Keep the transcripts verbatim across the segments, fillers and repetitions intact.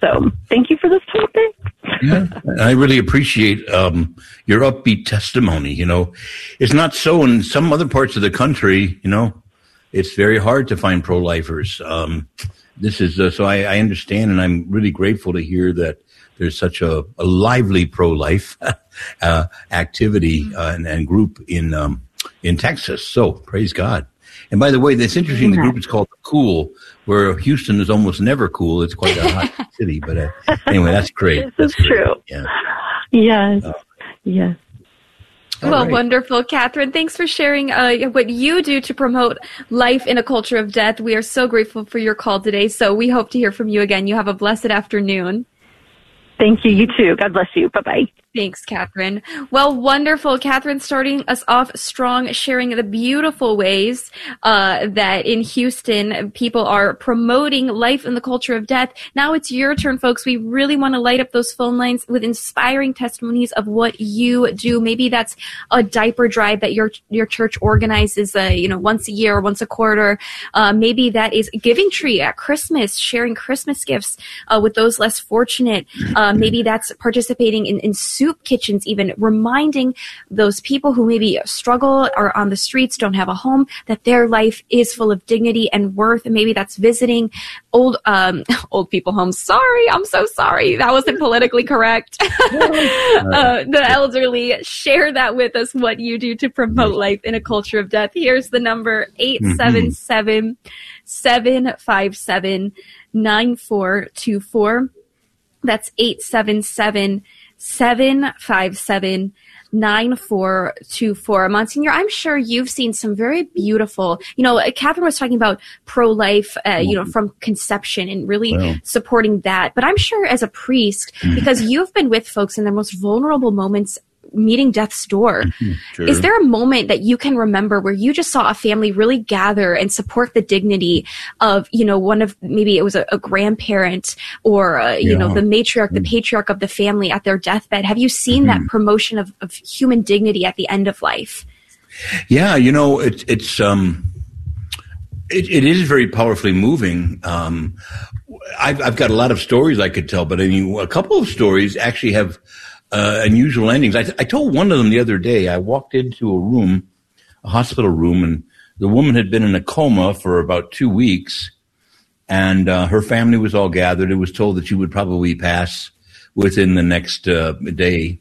So thank you for this topic. Yeah, I really appreciate um, your upbeat testimony. You know, it's not so in some other parts of the country, you know, it's very hard to find pro-lifers. Um, this is, uh, so I, I understand, and I'm really grateful to hear that there's such a, a lively pro-life uh, activity uh, and, and group in um, in Texas. So praise God. And by the way, that's interesting. The group is called Cool, where Houston is almost never cool. It's quite a hot city. But uh, anyway, that's great. This that's is great. true. Yeah. Yes. Uh, yes. Well, right. Wonderful. Catherine, thanks for sharing uh, what you do to promote life in a culture of death. We are so grateful for your call today. So we hope to hear from you again. You have a blessed afternoon. Thank you. You too. God bless you. Bye-bye. Thanks, Catherine. Well, wonderful. Catherine starting us off strong, sharing the beautiful ways uh, that in Houston people are promoting life in the culture of death. Now it's your turn, folks. We really want to light up those phone lines with inspiring testimonies of what you do. Maybe that's a diaper drive that your your church organizes, uh, you know, once a year or once a quarter. Uh, maybe that is Giving Tree at Christmas, sharing Christmas gifts uh, with those less fortunate. Uh, maybe that's participating in, in soup kitchens, even reminding those people who maybe struggle or on the streets, don't have a home, that their life is full of dignity and worth. And maybe that's visiting old um, old people homes. Sorry, I'm so sorry. That wasn't politically correct. uh, the elderly, share that with us, what you do to promote life in a culture of death. Here's the number, eight seven seven, seven five seven, nine four two four. That's eight seven seven, seven five seven, nine four two four. Monsignor, I'm sure you've seen some very beautiful, you know, Catherine was talking about pro-life, uh, you know, from conception and really Wow. supporting that. But I'm sure as a priest, because you've been with folks in their most vulnerable moments, meeting death's door. Sure. Is there a moment that you can remember where you just saw a family really gather and support the dignity of, you know, one of, maybe it was a, a grandparent or, uh, you Yeah. know, the matriarch, the patriarch of the family at their deathbed? Have you seen that promotion of, of human dignity at the end of life? Yeah, you know, it's it's um, it, it is very powerfully moving. Um, I've I've got a lot of stories I could tell, but I mean, a couple of stories actually have uh, unusual endings. I, I told one of them the other day. I walked into a room, a hospital room, and the woman had been in a coma for about two weeks, and uh, her family was all gathered. It was told that she would probably pass within the next uh, day.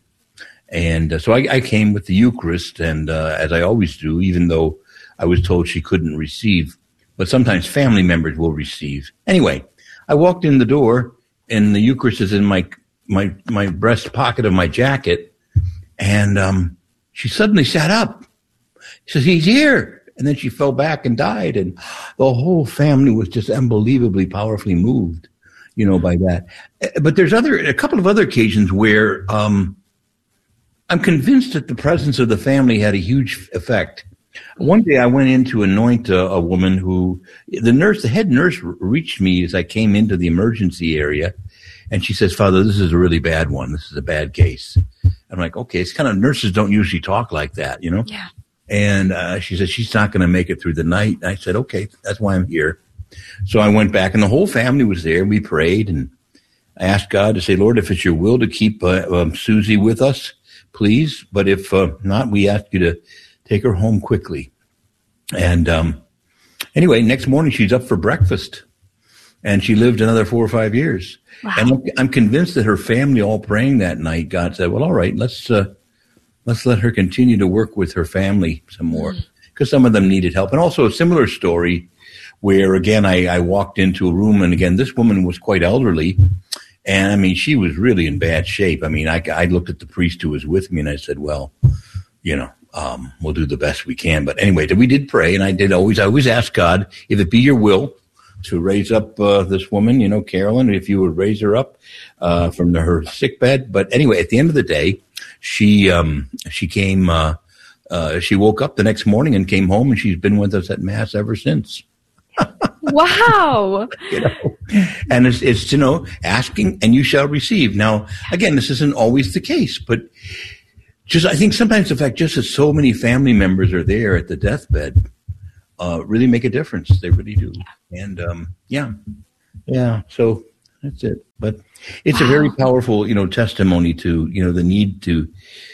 And uh, so I, I came with the Eucharist, and uh, as I always do, even though I was told she couldn't receive, but sometimes family members will receive. Anyway, I walked in the door, and the Eucharist is in my my my breast pocket of my jacket, and um, she suddenly sat up. She says, "He's here," and then she fell back and died, and the whole family was just unbelievably powerfully moved, you know, by that. But there's other a couple of other occasions where um, I'm convinced that the presence of the family had a huge effect. One day I went in to anoint a, a woman who, the nurse, the head nurse reached me as I came into the emergency area, and she says, "Father, this is a really bad one. This is a bad case." I'm like, okay, it's kind of, nurses don't usually talk like that, you know? Yeah. And uh, she said, she's not going to make it through the night. And I said, okay, that's why I'm here. So I went back, and the whole family was there. We prayed, and I asked God to say, "Lord, if it's your will to keep uh, um, Susie with us, please. But if uh, not, we ask you to take her home quickly." And um, anyway, next morning she's up for breakfast, and she lived another four or five years. Wow. And I'm, I'm convinced that her family, all praying that night, God said, "Well, all right, let's uh, let's let her continue to work with her family some more," because mm. some of them needed help. And also a similar story where, again, I, I walked into a room, and again, this woman was quite elderly. And I mean, she was really in bad shape. I mean, I, I looked at the priest who was with me, and I said, "Well, you know, um, we'll do the best we can." But anyway, we did pray, and I did always, I always ask God, if it be your will to raise up uh, this woman, you know, Carolyn, if you would raise her up uh, from the, her sick bed. But anyway, at the end of the day, she um, she came, uh, uh, she woke up the next morning and came home, and she's been with us at Mass ever since. Wow. You know, and it's, it's, you know, asking and you shall receive. Now, again, this isn't always the case, but just, I think sometimes the fact just that so many family members are there at the deathbed, uh, really make a difference. They really do. And, um, yeah, yeah. So That's it. But it's wow. a very powerful, you know, testimony to, you know, the need to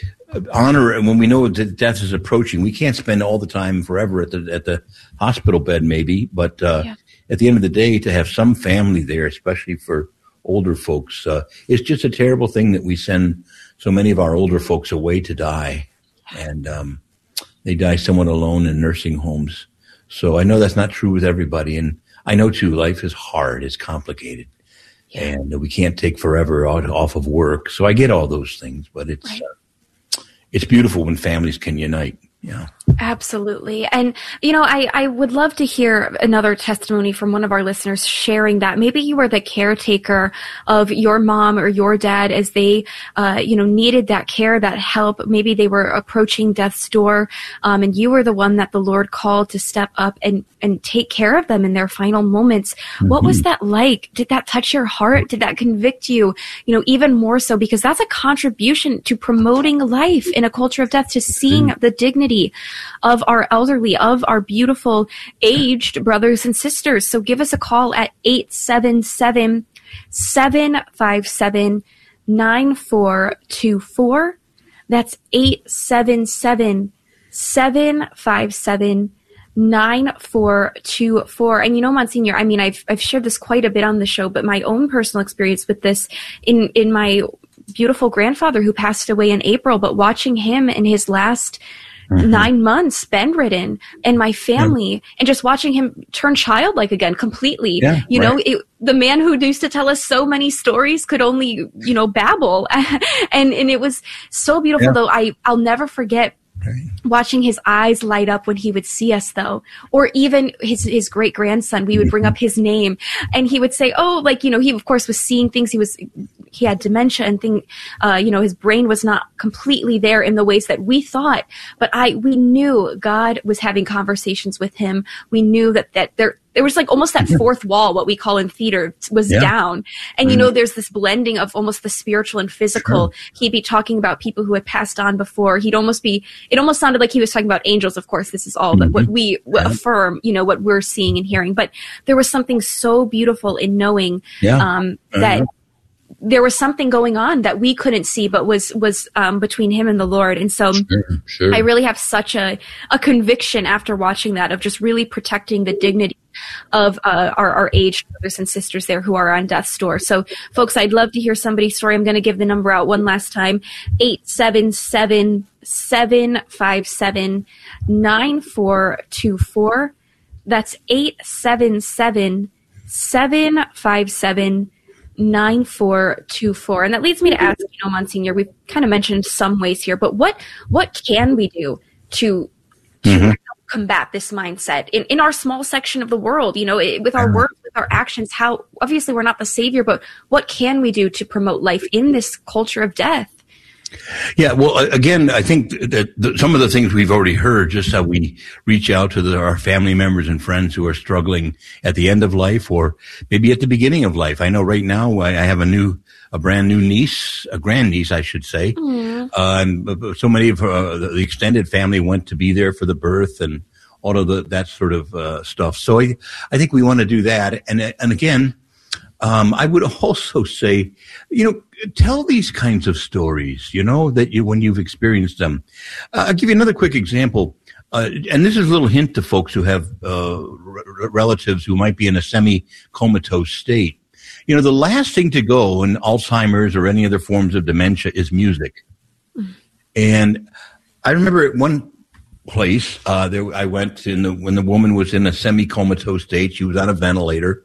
honor. And when we know that death is approaching, we can't spend all the time forever at the at the hospital bed, maybe. But uh, yeah. at the end of the day, to have some family there, especially for older folks, uh, it's just a terrible thing that we send so many of our older folks away to die, and um, they die somewhat alone in nursing homes. So I know that's not true with everybody, and I know too, life is hard, it's complicated. Yeah. And we can't take forever off of work. So I get all those things, but it's right. uh, it's beautiful when families can unite. Yeah. Absolutely. And, you know, I, I would love to hear another testimony from one of our listeners sharing that. Maybe you were the caretaker of your mom or your dad as they, uh, you know, needed that care, that help. Maybe they were approaching death's door, um, and you were the one that the Lord called to step up and, and take care of them in their final moments. Mm-hmm. What was that like? Did that touch your heart? Did that convict you, you know, even more so? Because that's a contribution to promoting life in a culture of death, to seeing mm-hmm. the dignity of our elderly, of our beautiful aged brothers and sisters. So give us a call at eight seven seven, seven five seven, nine four two four. That's eight seven seven, seven five seven, nine four two four. And you know, Monsignor, I mean, I've I've shared this quite a bit on the show, but my own personal experience with this in, in my beautiful grandfather who passed away in April, but watching him in his last Mm-hmm. nine months bedridden, and my family, yeah. and just watching him turn childlike again completely. Yeah, you right. know, it, the man who used to tell us so many stories could only, you know, babble. and and it was so beautiful, yeah. though. I, I'll never forget right. watching his eyes light up when he would see us, though. Or even his, his great-grandson, we would bring up his name, and he would say, oh, like, you know, he, of course, was seeing things. He was... He had dementia and thing, uh, you know, his brain was not completely there in the ways that we thought. But I, we knew God was having conversations with him. We knew that, that there, there was like almost that fourth wall, what we call in theater, was yeah. down. And, you know, there's this blending of almost the spiritual and physical. Sure. He'd be talking about people who had passed on before. He'd almost be, it almost sounded like he was talking about angels. Of course, this is all mm-hmm. what we yeah. affirm, you know, what we're seeing and hearing. But there was something so beautiful in knowing yeah. um, that uh-huh. there was something going on that we couldn't see, but was was um, between him and the Lord. And so sure, sure. I really have such a, a conviction after watching that of just really protecting the dignity of uh, our, our aged brothers and sisters there who are on death's door. So, folks, I'd love to hear somebody's story. I'm going to give the number out one last time, eight seven seven, seven five seven, nine four two four. That's eight seven seven, seven five seven, nine four two four. And that leads me to ask, you know, Monsignor, we've kind of mentioned some ways here, but what what can we do to, to mm-hmm. help combat this mindset in, in our small section of the world, you know, it, with our mm-hmm. words, with our actions? How, obviously we're not the savior, but what can we do to promote life in this culture of death? Yeah, well, again, I think that the, some of the things we've already heard, just how we reach out to the, our family members and friends who are struggling at the end of life or maybe at the beginning of life. I know right now I, I have a new, a brand new niece, a grandniece, I should say. Mm. Uh, and so many of her, uh, the extended family went to be there for the birth and all of the, that sort of uh, stuff. So I, I think we want to do that. And, and again, Um, I would also say, you know, tell these kinds of stories, you know, that you, when you've experienced them. Uh, I'll give you another quick example. Uh, and this is a little hint to folks who have, uh, r- relatives who might be in a semi-comatose state. You know, the last thing to go in Alzheimer's or any other forms of dementia is music. Mm. And I remember at one place, uh, there, I went in the, when the woman was in a semi-comatose state, she was on a ventilator.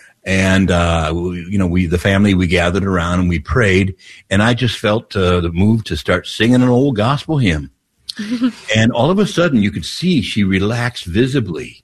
And, uh, you know, we, the family, we gathered around and we prayed, and I just felt uh, the move to start singing an old gospel hymn. And all of a sudden you could see she relaxed visibly,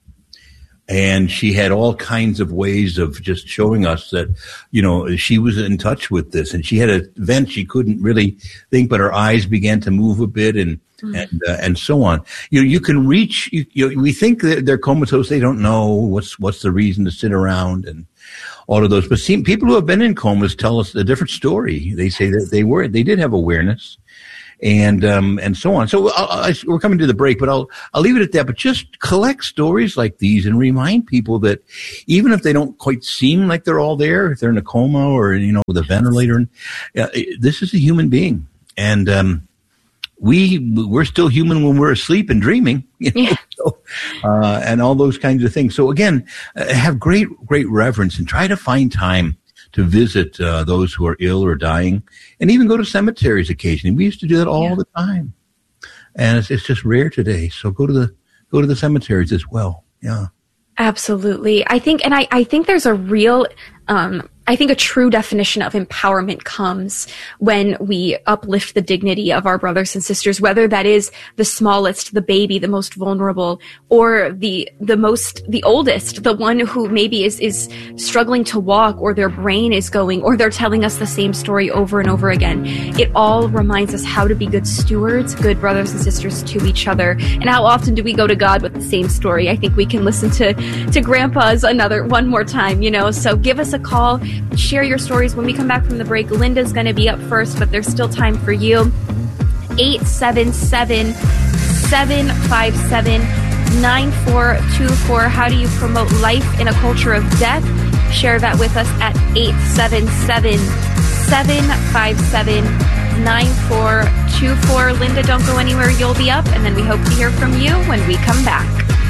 and she had all kinds of ways of just showing us that, you know, she was in touch with this, and she had a vent she couldn't really think, but her eyes began to move a bit, and, mm. and, uh, and so on. You know, you can reach, you, you, we think that they're comatose. They don't know what's, what's the reason to sit around and all of those. But see, people who have been in comas tell us a different story. They say that they were, they did have awareness. and um, and so on. So I'll, I, we're coming to the break, but I'll I'll leave it at that. But just collect stories like these and remind people that even if they don't quite seem like they're all there, if they're in a coma or you know with a ventilator, and uh, this is a human being, and um, we we're still human when we're asleep and dreaming, you know? Yeah. So, uh, and all those kinds of things. So again, uh, have great great reverence and try to find time to visit uh, those who are ill or dying, and even go to cemeteries occasionally. We used to do that all yeah. the time, and it's, it's just rare today. So go to the go to the cemeteries as well. Yeah, absolutely. I think, and I, I think there's a real. Um, I think a true definition of empowerment comes when we uplift the dignity of our brothers and sisters, whether that is the smallest, the baby, the most vulnerable, or the the most the oldest, the one who maybe is is struggling to walk, or their brain is going, or they're telling us the same story over and over again. It all reminds us how to be good stewards, good brothers and sisters to each other. And how often do we go to God with the same story? I think we can listen to to Grandpa's another one more time, you know. So give us a call. Share your stories. When we come back from the break, Linda's going to be up first, but there's still time for you. eight seven seven, seven five seven, nine four two four. How do you promote life in a culture of death? Share that with us at eight seven seven, seven five seven, nine four two four. Linda, don't go anywhere. You'll be up, and then we hope to hear from you when we come back.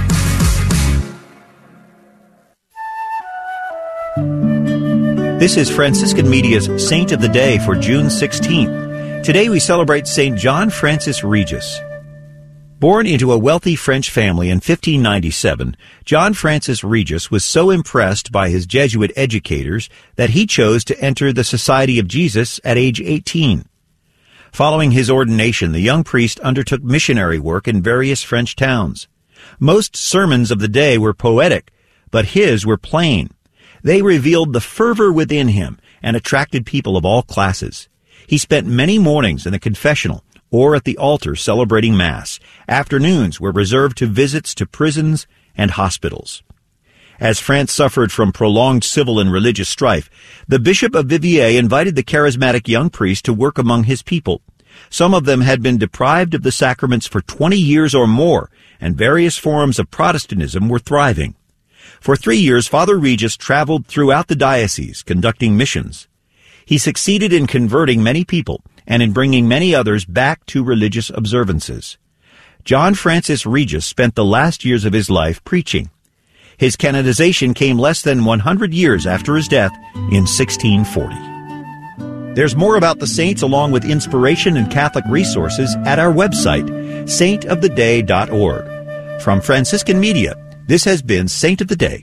This is Franciscan Media's Saint of the Day for June sixteenth. Today we celebrate Saint John Francis Regis. Born into a wealthy French family in fifteen ninety-seven, John Francis Regis was so impressed by his Jesuit educators that he chose to enter the Society of Jesus at age eighteen. Following his ordination, the young priest undertook missionary work in various French towns. Most sermons of the day were poetic, but his were plain. They revealed the fervor within him and attracted people of all classes. He spent many mornings in the confessional or at the altar celebrating Mass. Afternoons were reserved to visits to prisons and hospitals. As France suffered from prolonged civil and religious strife, the Bishop of Viviers invited the charismatic young priest to work among his people. Some of them had been deprived of the sacraments for twenty years or more, and various forms of Protestantism were thriving. For three years, Father Regis traveled throughout the diocese, conducting missions. He succeeded in converting many people and in bringing many others back to religious observances. John Francis Regis spent the last years of his life preaching. His canonization came less than one hundred years after his death in sixteen forty. There's more about the saints along with inspiration and Catholic resources at our website, saint of the day dot org. From Franciscan Media, this has been Saint of the Day.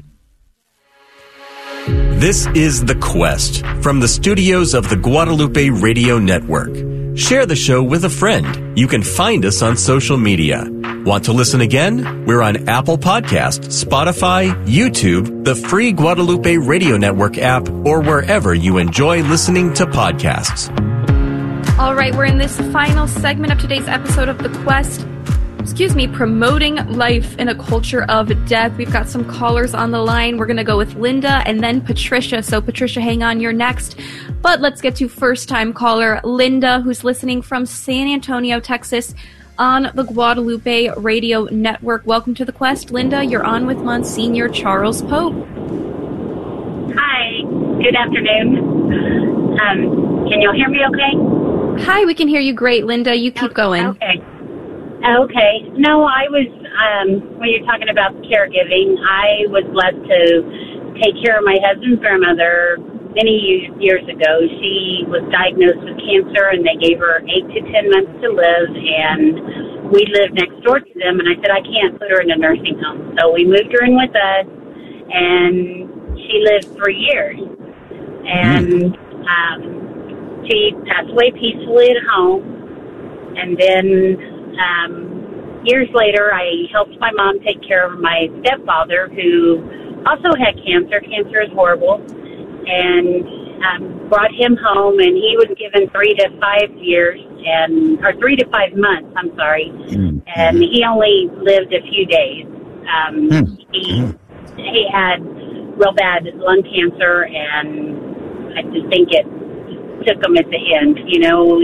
This is The Quest from the studios of the Guadalupe Radio Network. Share the show with a friend. You can find us on social media. Want to listen again? We're on Apple Podcasts, Spotify, YouTube, the free Guadalupe Radio Network app, or wherever you enjoy listening to podcasts. All right, we're in this final segment of today's episode of The Quest. Excuse me, promoting life in a culture of death. We've got some callers on the line. We're going to go with Linda and then Patricia. So Patricia, hang on, you're next. But let's get to first-time caller Linda, who's listening from San Antonio, Texas, on the Guadalupe Radio Network. Welcome to The Quest. Linda, you're on with Monsignor Charles Pope. Hi, good afternoon. Um, can you hear me okay? Hi, we can hear you great, Linda. You keep going. Okay. Okay. No, I was, um, when you're talking about caregiving, I was blessed to take care of my husband's grandmother many years ago. She was diagnosed with cancer, and they gave her eight to ten months to live, and we lived next door to them, and I said, I can't put her in a nursing home. So we moved her in with us, and she lived three years. And um, she passed away peacefully at home, and then Um, years later, I helped my mom take care of my stepfather, who also had cancer. Cancer is horrible. And um, brought him home, and he was given three to five years, and or three to five months, I'm sorry. Mm-hmm. And he only lived a few days. Um, mm-hmm. He he had real bad lung cancer, and I just think it took him at the end. You know, we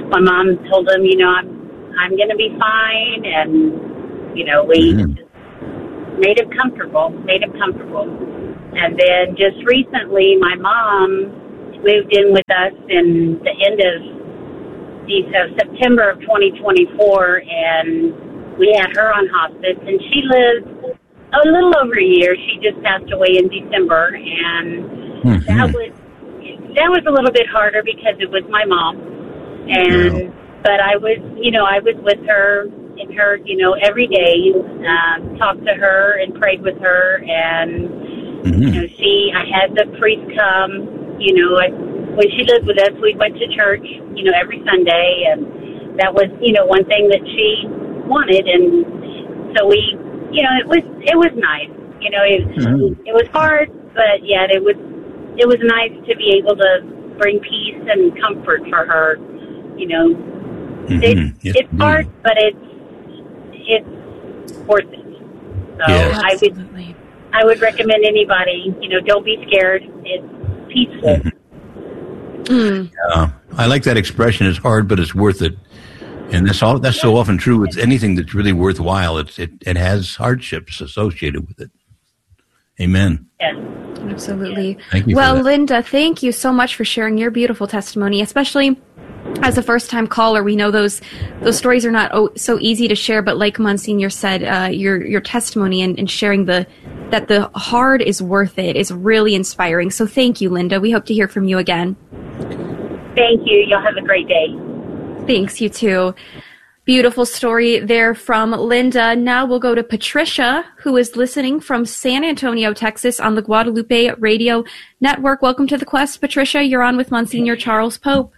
my mom told him, you know, I'm I'm going to be fine, and you know, we Mm-hmm. just made him comfortable, made him comfortable. And then just recently, my mom moved in with us in the end of uh, September of twenty twenty-four, and we had her on hospice, and she lived a little over a year. She just passed away in December, and Mm-hmm. that was that was a little bit harder because it was my mom, and but I was, you know, I was with her in her, you know, every day, um, talked to her and prayed with her, and Mm-hmm. you know, she, I had the priest come, you know, I, when she lived with us, we went to church, you know, every Sunday, and that was, you know, one thing that she wanted, and so we, you know, it was, it was nice, you know, it, Mm-hmm. it was hard, but yet it was, it was nice to be able to bring peace and comfort for her, you know. Mm-hmm. It, Yes, it's indeed. hard, but it's, it's worth it. So Yes. I would, Absolutely. I would recommend anybody, you know, don't be scared. It's peaceful. Mm. Uh, I like that expression. It's hard, but it's worth it. And that's all. That's so often true with anything that's really worthwhile. It's it, it has hardships associated with it. Amen. Yes. Absolutely. Thank you for Well, that. Linda, thank you so much for sharing your beautiful testimony, especially as a first-time caller. We know those those stories are not o- so easy to share, but like Monsignor said, uh, your your testimony and, and sharing the that the hard is worth it is really inspiring. So thank you, Linda. We hope to hear from you again. Thank you. You'll have a great day. Thanks, you too. Beautiful story there from Linda. Now we'll go to Patricia, who is listening from San Antonio, Texas on the Guadalupe Radio Network. Welcome to the Quest, Patricia. You're on with Monsignor Charles Pope.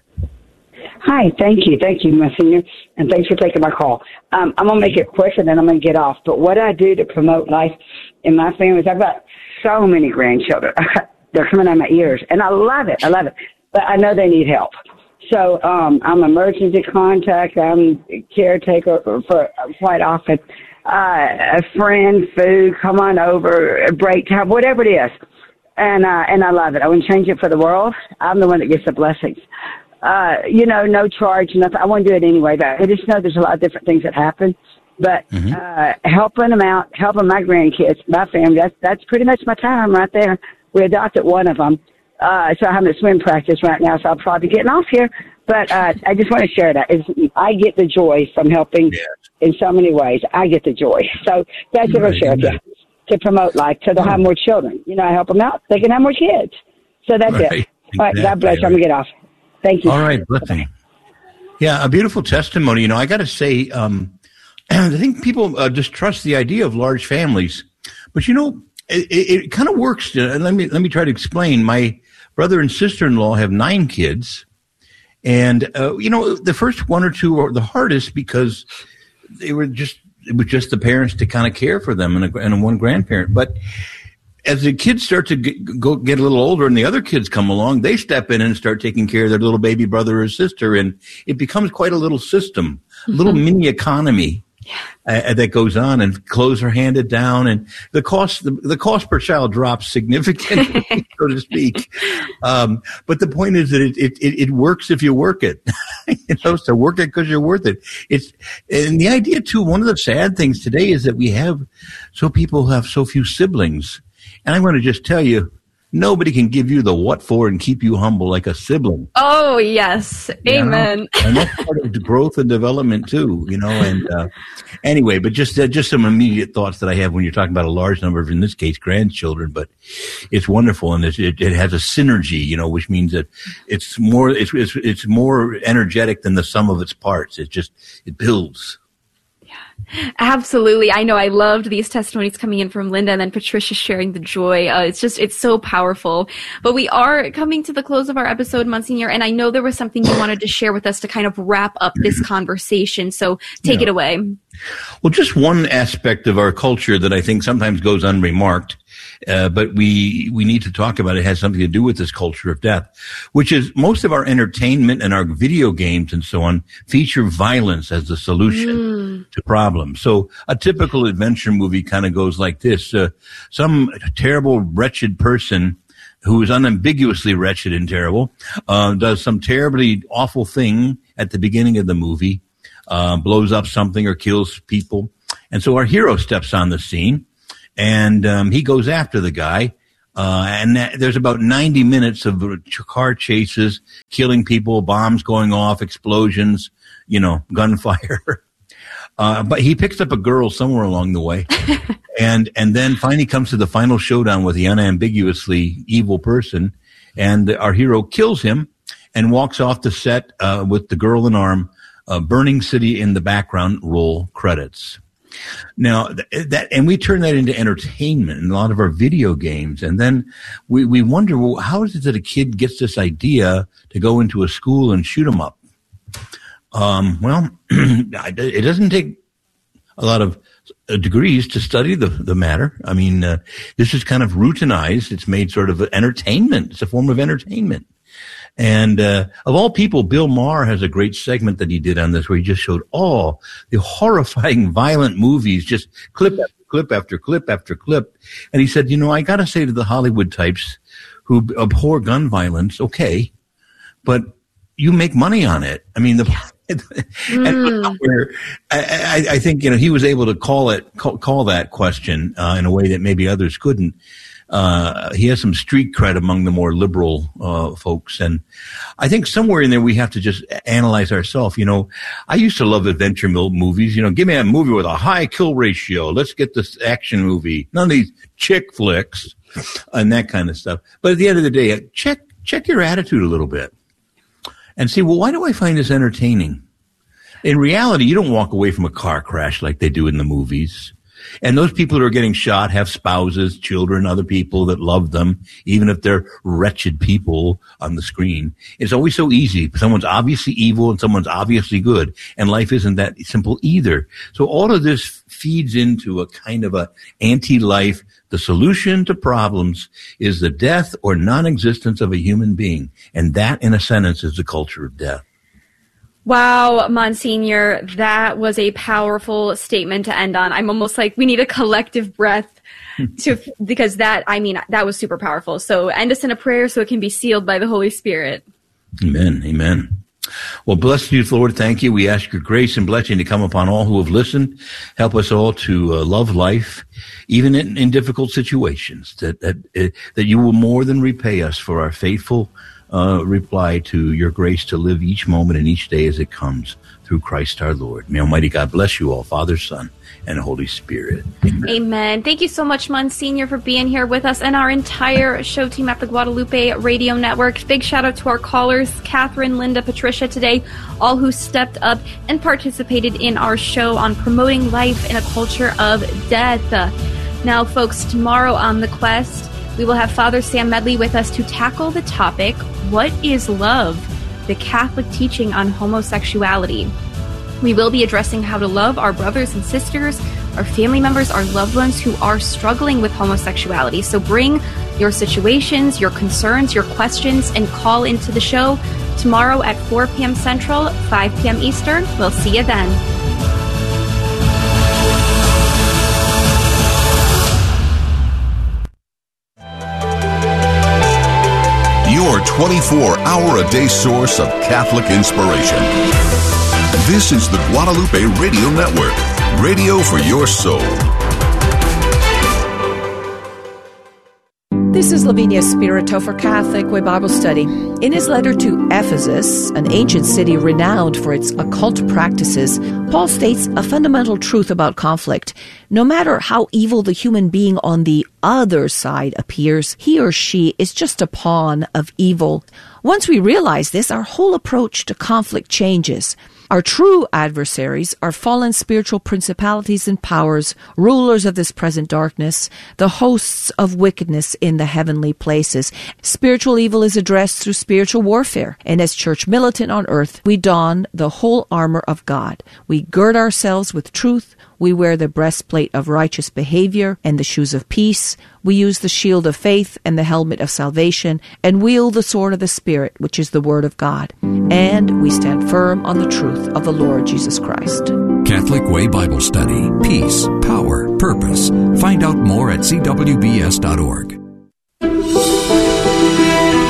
Hi, thank you. Thank you, Monsignor, and thanks for taking my call. Um, I'm going to make it quick, and then I'm going to get off. But what I do to promote life in my family is I've got so many grandchildren. They're coming out of my ears, and I love it. I love it. But I know they need help. So um, I'm emergency contact. I'm caretaker for, for quite often. Uh, a friend, food, come on over, break time, whatever it is. And, uh, and I love it. I wouldn't change it for the world. I'm the one that gets the blessings. Uh, you know, no charge, nothing. I want to do it anyway, but I just know there's a lot of different things that happen. But Mm-hmm. uh, helping them out, helping my grandkids, my family, that's, that's pretty much my time right there. We adopted one of them. Uh, so I'm at swim practice right now, so I'll probably be getting off here. But uh, I just want to share that. It's, I get the joy from helping Yes. in so many ways. I get the joy. So that's what I'll share with you, to promote life, so they'll have more children. You know, I help them out. They can have more kids. So that's Right. it. All right, God Exactly. bless you. I'm going to get off. Thank you. All right, blessing. Yeah, a beautiful testimony. You know, I got to say, um, I think people uh, distrust the idea of large families, but you know, it, it, it kind of works. Uh, let me let me try to explain. My brother and sister-in-law have nine kids, and uh, you know, the first one or two are the hardest because they were just it was just the parents to kind of care for them and a, and a one grandparent, but. As the kids start to get, go get a little older and the other kids come along, they step in and start taking care of their little baby brother or sister. And it becomes quite a little system, a little Mm-hmm. mini economy uh, that goes on, and clothes are handed down, and the cost, the, the cost per child drops significantly, so to speak. Um, but the point is that it, it, it, it works if you work it, you know, so work it because you're worth it. It's, and the idea too, one of the sad things today is that we have, so people have so few siblings. And I'm going to just tell you, nobody can give you the what for and keep you humble like a sibling. Oh, yes. Amen. You know? And that's part of the growth and development too, you know. And uh, anyway, but just uh, just some immediate thoughts that I have when you're talking about a large number of, in this case, grandchildren. But it's wonderful, and it's, it, it has a synergy, you know, which means that it's more it's, it's it's more energetic than the sum of its parts. It just it builds. Absolutely. I know I loved these testimonies coming in from Linda and then Patricia sharing the joy. Uh, it's just, it's so powerful. But we are coming to the close of our episode, Monsignor, and I know there was something you wanted to share with us to kind of wrap up this conversation. So take Yeah. it away. Well, just one aspect of our culture that I think sometimes goes unremarked, uh, but we we need to talk about it, has something to do with this culture of death, which is most of our entertainment and our video games and so on feature violence as the solution mm. to problems. So a typical adventure movie kind of goes like this. Uh, some terrible, wretched person who is unambiguously wretched and terrible, uh, does some terribly awful thing, at the beginning of the movie, uh, blows up something or kills people. And so our hero steps on the scene, and um, he goes after the guy. Uh, and that, there's about ninety minutes of car chases, killing people, bombs going off, explosions, you know, gunfire. Uh, but he picks up a girl somewhere along the way, and and then finally comes to the final showdown with the unambiguously evil person, and our hero kills him and walks off the set uh, with the girl in arm, uh, burning city in the background, roll credits. Now that, and we turn that into entertainment in a lot of our video games. And then we, we wonder, well, how is it that a kid gets this idea to go into a school and shoot them up? Um, well, it doesn't take a lot of degrees to study the, the matter. I mean, uh, this is kind of routinized. It's made sort of entertainment. It's a form of entertainment. And uh, of all people, Bill Maher has a great segment that he did on this where he just showed all the horrifying, violent movies, just clip after clip after clip after clip. And he said, you know, I got to say to the Hollywood types who abhor gun violence, okay, but you make money on it. I mean, the mm. and where I, I, I think, you know, he was able to call it, call, call that question uh, in a way that maybe others couldn't. Uh, he has some street cred among the more liberal, uh, folks. And I think somewhere in there we have to just analyze ourselves. You know, I used to love adventure movies. You know, give me a movie with a high kill ratio. Let's get this action movie. None of these chick flicks and that kind of stuff. But at the end of the day, check, check your attitude a little bit and see, well, why do I find this entertaining? In reality, you don't walk away from a car crash like they do in the movies. And those people who are getting shot have spouses, children, other people that love them, even if they're wretched people on the screen. It's always so easy. Someone's obviously evil and someone's obviously good. And life isn't that simple either. So all of this feeds into a kind of a anti-life. The solution to problems is the death or non-existence of a human being. And that, in a sentence, is the culture of death. Wow, Monsignor, that was a powerful statement to end on. I'm almost like we need a collective breath to, because that, I mean, that was super powerful. So end us in a prayer so it can be sealed by the Holy Spirit. Amen. Amen. Well, bless you, Lord. Thank you. We ask your grace and blessing to come upon all who have listened. Help us all to uh, love life, even in, in difficult situations, that, that, uh, that you will more than repay us for our faithful Uh, reply to your grace to live each moment and each day as it comes through Christ our Lord. May Almighty God bless you all, Father, Son, and Holy Spirit. Amen. Amen. Thank you so much, Monsignor, for being here with us and our entire show team at the Guadalupe Radio Network. Big shout out to our callers, Catherine, Linda, Patricia today, all who stepped up and participated in our show on promoting life in a culture of death. Uh, now, folks, tomorrow on The Quest, we will have Father Sam Medley with us to tackle the topic, what is love? The Catholic teaching on homosexuality. We will be addressing how to love our brothers and sisters, our family members, our loved ones who are struggling with homosexuality. So bring your situations, your concerns, your questions, and call into the show tomorrow at four p.m. Central, five p.m. Eastern. We'll see you then. Your twenty-four hour a day source of Catholic inspiration. This is the Guadalupe Radio Network, radio for your soul. This is Lavinia Spirito for Catholic Way Bible Study. In his letter to Ephesus, an ancient city renowned for its occult practices, Paul states a fundamental truth about conflict. No matter how evil the human being on the other side appears, he or she is just a pawn of evil. Once we realize this, our whole approach to conflict changes. Our true adversaries are fallen spiritual principalities and powers, rulers of this present darkness, the hosts of wickedness in the heavenly places. Spiritual evil is addressed through spiritual warfare, and as church militant on earth, we don the whole armor of God. We gird ourselves with truth. We wear the breastplate of righteous behavior and the shoes of peace. We use the shield of faith and the helmet of salvation, and wield the sword of the Spirit, which is the Word of God. And we stand firm on the truth of the Lord Jesus Christ. Catholic Way Bible Study. Peace, power, purpose. Find out more at c w b s dot org.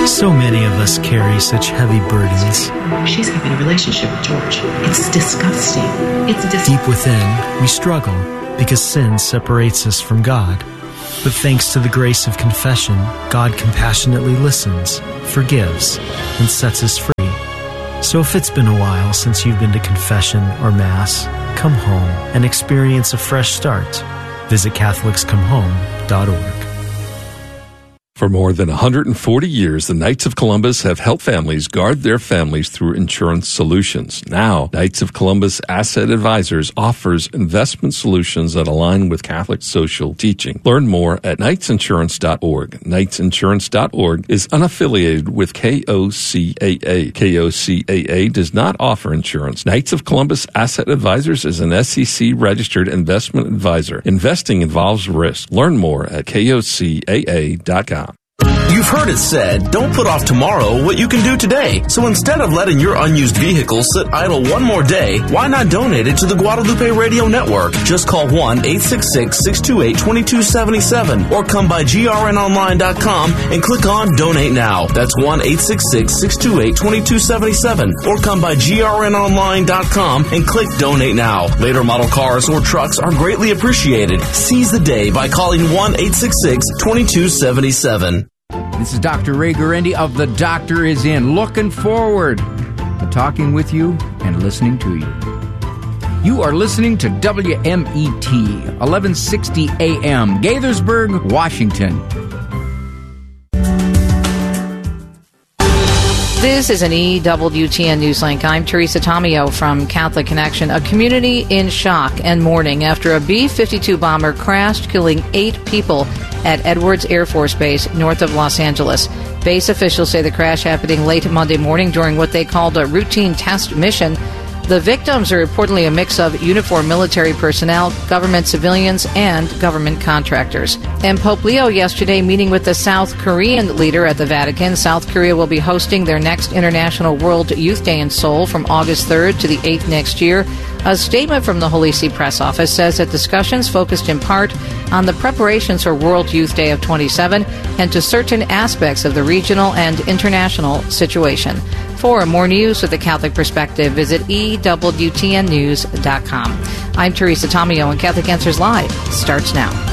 So many of us carry such heavy burdens. She's having a relationship with George. It's disgusting. It's dis- Deep within, we struggle because sin separates us from God. But thanks to the grace of confession, God compassionately listens, forgives, and sets us free. So if it's been a while since you've been to confession or Mass, come home and experience a fresh start. Visit Catholics Come Home dot org. For more than one hundred forty years, the Knights of Columbus have helped families guard their families through insurance solutions. Now, Knights of Columbus Asset Advisors offers investment solutions that align with Catholic social teaching. Learn more at knights insurance dot org. knights insurance dot org is unaffiliated with K O C A A. K O C A A does not offer insurance. Knights of Columbus Asset Advisors is an S E C-registered investment advisor. Investing involves risk. Learn more at K O C A A dot com. You've heard it said, don't put off tomorrow what you can do today. So instead of letting your unused vehicle sit idle one more day, why not donate it to the Guadalupe Radio Network? Just call one eight six six, six two eight, two two seven seven or come by G R N online dot com and click on Donate Now. That's one eight six six, six two eight, two two seven seven or come by G R N online dot com and click Donate Now. Later model cars or trucks are greatly appreciated. Seize the day by calling one eight six six, two two seven seven. This is Doctor Ray Guarendi of The Doctor Is In, looking forward to talking with you and listening to you. You are listening to W M E T, eleven sixty A M, Gaithersburg, Washington. This is an E W T N Newslink. I'm Teresa Tomeo from Catholic Connection. A community in shock and mourning after a B fifty-two bomber crashed, killing eight people at Edwards Air Force Base north of Los Angeles. Base officials say the crash happening late Monday morning during what they called a routine test mission. The victims are reportedly a mix of uniformed military personnel, government civilians, and government contractors. And Pope Leo yesterday meeting with the South Korean leader at the Vatican. South Korea will be hosting their next International World Youth Day in Seoul from August third to the eighth next year. A statement from the Holy See Press Office says that discussions focused in part on the preparations for World Youth Day of twenty-seven and to certain aspects of the regional and international situation. For more news with the Catholic perspective, visit E W T N news dot com. I'm Teresa Tomeo, and Catholic Answers Live starts now.